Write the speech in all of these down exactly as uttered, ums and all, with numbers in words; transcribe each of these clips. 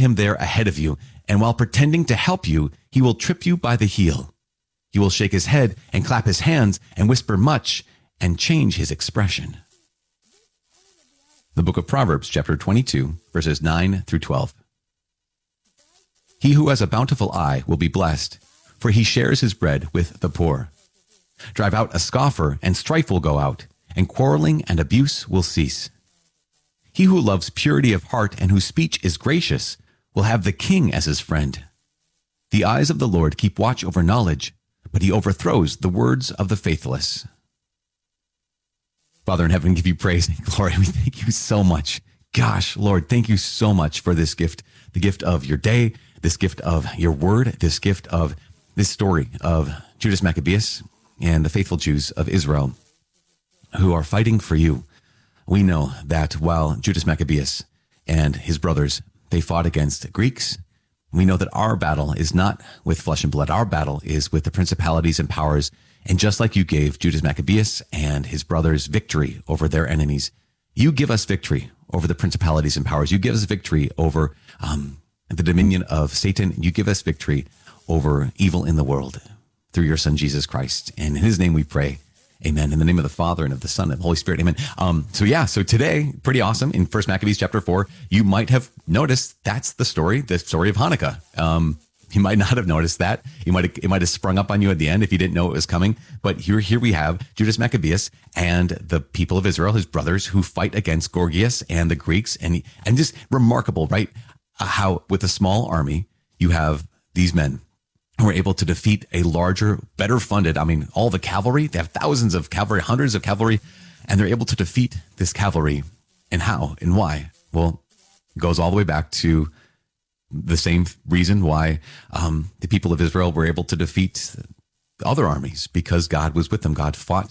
him there ahead of you, and while pretending to help you, he will trip you by the heel. He will shake his head and clap his hands and whisper much and change his expression. The book of Proverbs, chapter twenty-two, verses nine through twelve. He who has a bountiful eye will be blessed, for he shares his bread with the poor. Drive out a scoffer, and strife will go out, and quarreling and abuse will cease. He who loves purity of heart and whose speech is gracious will have the king as his friend. The eyes of the Lord keep watch over knowledge, but he overthrows the words of the faithless. Father in heaven, give you praise and glory. We thank you so much. Gosh, Lord, thank you so much for this gift, the gift of your day, this gift of your word, this gift of this story of Judas Maccabeus and the faithful Jews of Israel who are fighting for you. We know that while Judas Maccabeus and his brothers, they fought against Greeks, we know that our battle is not with flesh and blood. Our battle is with the principalities and powers. And just like you gave Judas Maccabeus and his brothers victory over their enemies, you give us victory over the principalities and powers. You give us victory over um, the dominion of Satan. You give us victory over evil in the world through your son, Jesus Christ. And in his name we pray. Amen. In the name of the Father and of the Son and the Holy Spirit. Amen. Um, so yeah, so today, pretty awesome. In First Maccabees chapter four, you might have noticed that's the story, the story of Hanukkah. Um, you might not have noticed that. You might have, it might have sprung up on you at the end if you didn't know it was coming. But here, here we have Judas Maccabeus and the people of Israel, his brothers, who fight against Gorgias and the Greeks. And, and just remarkable, right? Uh, how with a small army, you have these men who are able to defeat a larger, better funded, I mean, all the cavalry, they have thousands of cavalry, hundreds of cavalry, and they're able to defeat this cavalry. And how and why? Well, it goes all the way back to the same reason why um, the people of Israel were able to defeat other armies, because God was with them. God fought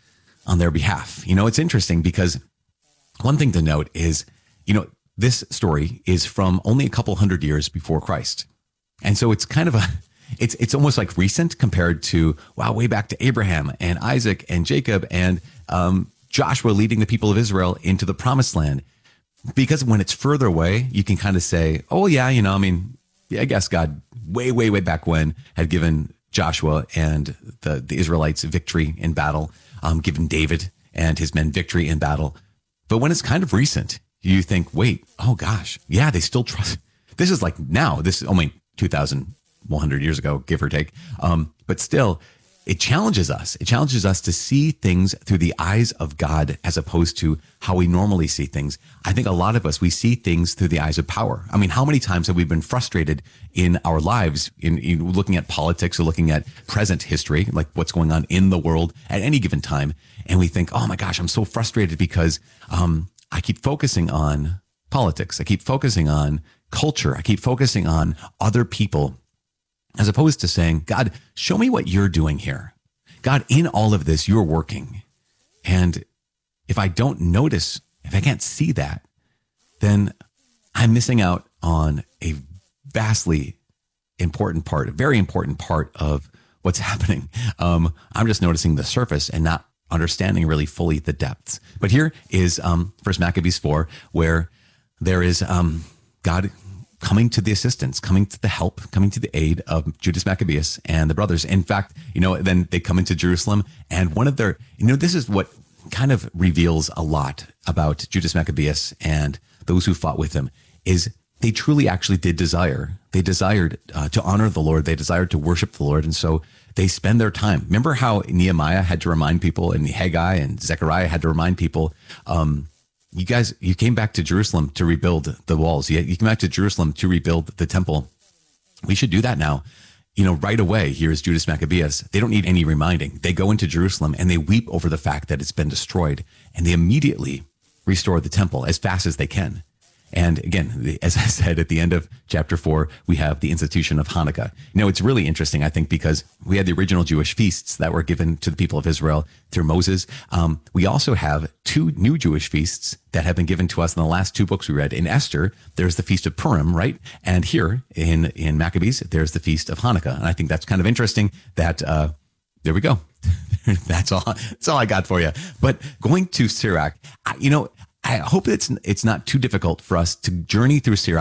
on their behalf. You know, it's interesting because one thing to note is, you know, this story is from only a couple hundred years before Christ. And so it's kind of a, It's it's almost like recent compared to, wow, way back to Abraham and Isaac and Jacob and um, Joshua leading the people of Israel into the promised land. Because when it's further away, you can kind of say, oh, yeah, you know, I mean, yeah, I guess God way, way, way back when had given Joshua and the, the Israelites victory in battle, um, given David and his men victory in battle. But when it's kind of recent, you think, wait, oh, gosh, yeah, they still trust. This is like now, this is only two thousand one hundred years ago, give or take. Um, but still, it challenges us. It challenges us to see things through the eyes of God as opposed to how we normally see things. I think a lot of us, we see things through the eyes of power. I mean, how many times have we been frustrated in our lives in, in looking at politics or looking at present history, like what's going on in the world at any given time? And we think, oh my gosh, I'm so frustrated because um, I keep focusing on politics. I keep focusing on culture. I keep focusing on other people, as opposed to saying, God, show me what you're doing here. God, in all of this, you're working. And if I don't notice, if I can't see that, then I'm missing out on a vastly important part, a very important part of what's happening. Um, I'm just noticing the surface and not understanding really fully the depths. But here is um, First Maccabees four, where there is um, God coming to the assistance, coming to the help, coming to the aid of Judas Maccabeus and the brothers. In fact, you know, then they come into Jerusalem, and one of their, you know, this is what kind of reveals a lot about Judas Maccabeus and those who fought with him, is they truly actually did desire. They desired uh, to honor the Lord. They desired to worship the Lord. And so they spend their time. Remember how Nehemiah had to remind people, and Haggai and Zechariah had to remind people, um, you guys, you came back to Jerusalem to rebuild the walls. You, you came back to Jerusalem to rebuild the temple. We should do that now. You know, right away, here's Judas Maccabeus. They don't need any reminding. They go into Jerusalem and they weep over the fact that it's been destroyed. And they immediately restore the temple as fast as they can. And again, as I said, at the end of chapter four, we have the institution of Hanukkah. You know, it's really interesting, I think, because we had the original Jewish feasts that were given to the people of Israel through Moses. Um, we also have two new Jewish feasts that have been given to us in the last two books we read. In Esther, there's the Feast of Purim, right? And here in, in Maccabees, there's the Feast of Hanukkah. And I think that's kind of interesting that, uh, there we go. That's all, that's all I got for you. But going to Sirach, I, you know, I hope it's it's not too difficult for us to journey through Sirach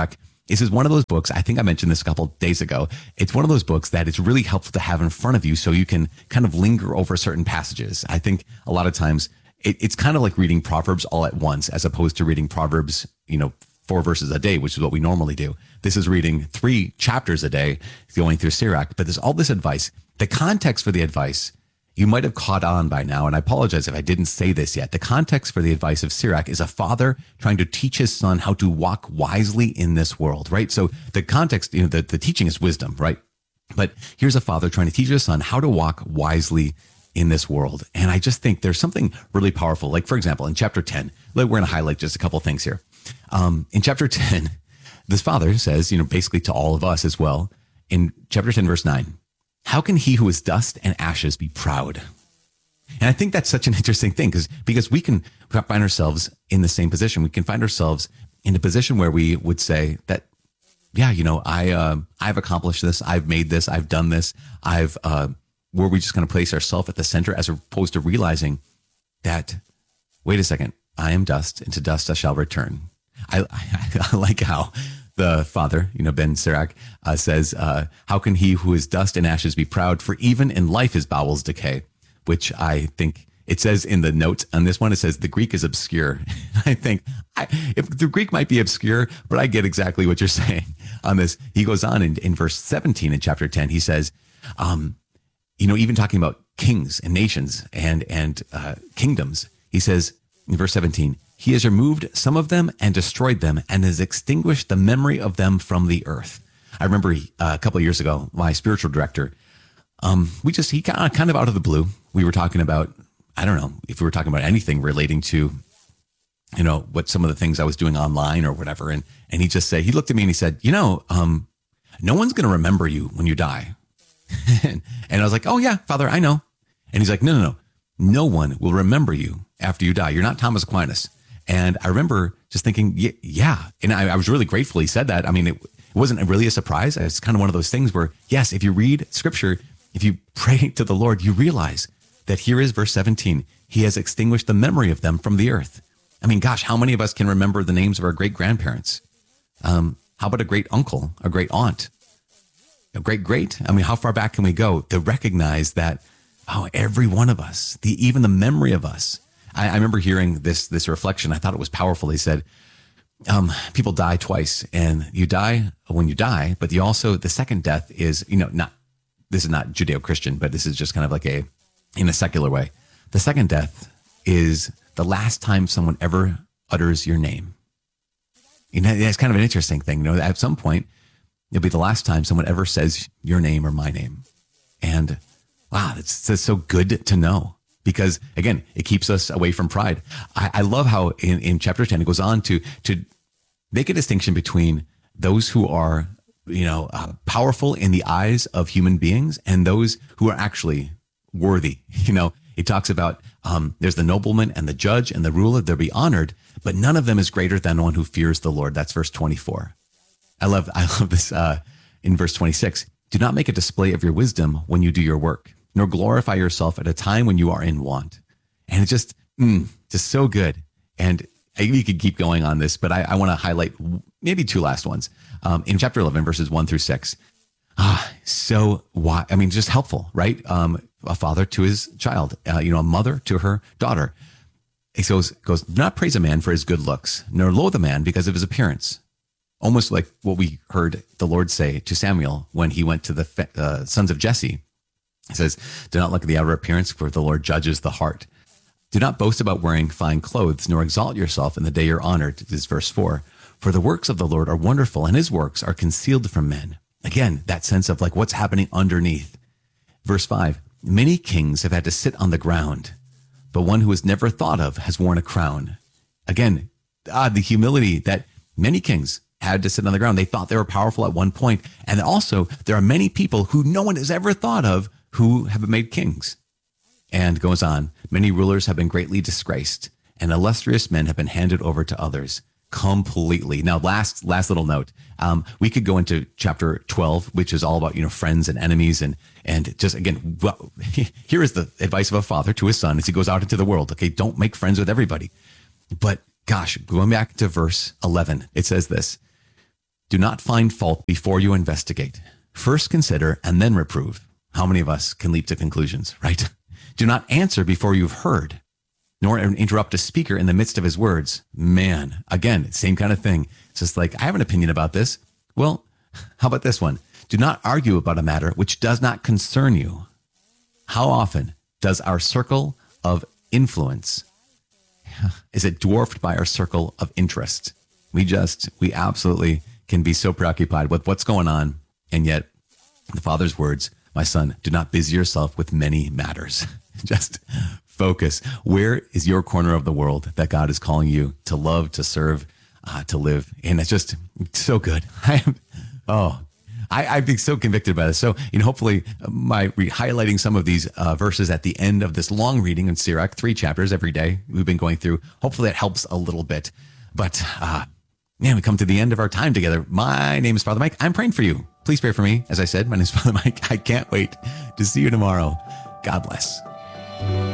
This is one of those books. I think I mentioned this a couple of days ago. It's one of those books that it's really helpful to have in front of you so you can kind of linger over certain passages. I think a lot of times it, it's kind of like reading Proverbs all at once, as opposed to reading Proverbs, you know, four verses a day, which is what we normally do. This is reading three chapters a day, going through Sirach. But there's all this advice. The context for the advice, you might have caught on by now, and I apologize if I didn't say this yet. The context for the advice of Sirach is a father trying to teach his son how to walk wisely in this world, right? So the context, you know, the, the teaching is wisdom, right? But here's a father trying to teach his son how to walk wisely in this world. And I just think there's something really powerful. Like, for example, in chapter ten, we're going to highlight just a couple things here. Um, in chapter ten, this father says, you know, basically to all of us as well, in chapter ten, verse nine, how can he who is dust and ashes be proud? And I think that's such an interesting thing because because we can find ourselves in the same position. We can find ourselves in a position where we would say that, yeah, you know, I, uh, I've accomplished this. I've made this. I've done this. I've, uh, where we just kind of place ourselves at the center as opposed to realizing that, wait a second, I am dust and to dust I shall return. I, I, I like how the father, you know, Ben Sirach, uh, says, uh, how can he who is dust and ashes be proud? For even in life his bowels decay, which I think it says in the notes on this one, it says the Greek is obscure. I think I, if the Greek might be obscure, but I get exactly what you're saying on this. He goes on in, in verse seventeen in chapter ten, he says, um, you know, even talking about kings and nations and, and uh, kingdoms, he says in verse seventeen, he has removed some of them and destroyed them and has extinguished the memory of them from the earth. I remember uh, a couple of years ago, my spiritual director, um, we just, he kind of, kind of out of the blue, we were talking about, I don't know if we were talking about anything relating to, you know, what some of the things I was doing online or whatever. And, and he just said, he looked at me and he said, you know, um, no one's going to remember you when you die. and, and I was like, oh yeah, Father, I know. And he's like, no, no, no, no one will remember you after you die. You're not Thomas Aquinas. And I remember just thinking, yeah. And I, I was really grateful he said that. I mean, it, it wasn't really a surprise. It's kind of one of those things where, yes, if you read scripture, if you pray to the Lord, you realize that here is verse seventeen. He has extinguished the memory of them from the earth. I mean, gosh, how many of us can remember the names of our great grandparents? Um, how about a great uncle, a great aunt, a great great? I mean, how far back can we go to recognize that, oh, every one of us, the even the memory of us. I, I remember hearing this this reflection. I thought it was powerful. He said, um, people die twice, and you die when you die, but you also, the second death is, you know, not, this is not Judeo-Christian, but this is just kind of like a, in a secular way. The second death is the last time someone ever utters your name. You know, it's kind of an interesting thing. You know, at some point, it'll be the last time someone ever says your name or my name. And wow, it's, it's so good to know because, again, it keeps us away from pride. I, I love how in, in chapter ten, it goes on to, to make a distinction between those who are, you know, uh, powerful in the eyes of human beings and those who are actually worthy. You know, it talks about um, there's the nobleman and the judge and the ruler, they'll be honored, but none of them is greater than one who fears the Lord. That's verse twenty-four. I love, I love this uh, in verse twenty-six. Do not make a display of your wisdom when you do your work, nor glorify yourself at a time when you are in want. And it's just, mm, just so good. And you could keep going on this, but I, I want to highlight maybe two last ones. Um, in chapter eleven, verses one through six. Ah, so why? I mean, just helpful, right? Um, a father to his child, uh, you know, a mother to her daughter. It goes, goes, do not praise a man for his good looks, nor loathe a man because of his appearance. Almost like what we heard the Lord say to Samuel when he went to the uh, sons of Jesse. He says, do not look at the outer appearance, for the Lord judges the heart. Do not boast about wearing fine clothes, nor exalt yourself in the day you're honored. This is verse four. For the works of the Lord are wonderful, and his works are concealed from men. Again, that sense of like what's happening underneath. Verse five, many kings have had to sit on the ground, but one who was never thought of has worn a crown. Again, ah, the humility that many kings had to sit on the ground. They thought they were powerful at one point. And also, there are many people who no one has ever thought of who have been made kings. And goes on, many rulers have been greatly disgraced, and illustrious men have been handed over to others. Completely. Now, last last little note. Um, we could go into chapter twelve, which is all about, you know, friends and enemies, and and just again, well, here is the advice of a father to his son as he goes out into the world. Okay, don't make friends with everybody. But gosh, going back to verse eleven, it says this: Do not find fault before you investigate. First consider and then reprove. How many of us can leap to conclusions, right? Do not answer before you've heard, nor interrupt a speaker in the midst of his words. Man, again, same kind of thing. It's just like, I have an opinion about this. Well, how about this one? Do not argue about a matter which does not concern you. How often does our circle of influence, is it dwarfed by our circle of interest? We just, we absolutely can be so preoccupied with what's going on. And yet the Father's words, my son, do not busy yourself with many matters. Just focus. Where is your corner of the world that God is calling you to love, to serve, uh, to live? And it's just so good. I am, oh, I, I've been so convicted by this. So, you know, hopefully my re- highlighting some of these uh, verses at the end of this long reading in Sirach, three chapters every day we've been going through. Hopefully that helps a little bit. But, uh, man, we come to the end of our time together. My name is Father Mike. I'm praying for you. Please pray for me. As I said, my name is Father Mike. I can't wait to see you tomorrow. God bless.